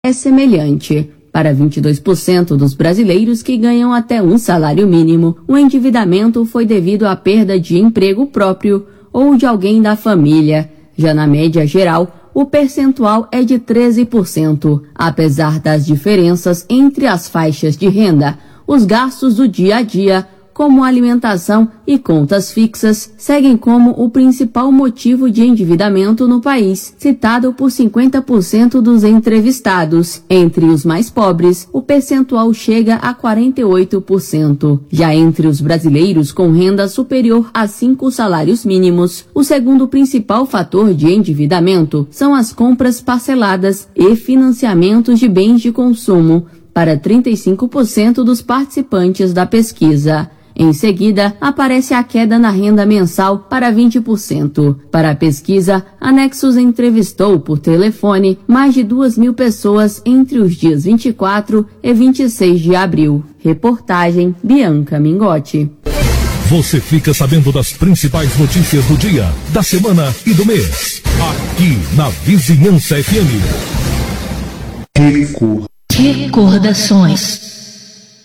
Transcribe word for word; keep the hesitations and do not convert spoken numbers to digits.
é semelhante. Para vinte e dois por cento dos brasileiros que ganham até um salário mínimo, o endividamento foi devido à perda de emprego próprio ou de alguém da família. Já na média geral, o percentual é de treze por cento. Apesar das diferenças entre as faixas de renda, os gastos do dia a dia, como alimentação e contas fixas, seguem como o principal motivo de endividamento no país, citado por cinquenta por cento dos entrevistados. Entre os mais pobres, o percentual chega a quarenta e oito por cento. Já entre os brasileiros com renda superior a cinco salários mínimos, o segundo principal fator de endividamento são as compras parceladas e financiamentos de bens de consumo, para trinta e cinco por cento dos participantes da pesquisa. Em seguida, aparece a queda na renda mensal para vinte por cento. Para a pesquisa, a Nexus entrevistou por telefone mais de duas mil pessoas entre os dias vinte e quatro e vinte e seis de abril. Reportagem Bianca Mingotti. Você fica sabendo das principais notícias do dia, da semana e do mês. Aqui na Vizinhança F M. Recordações.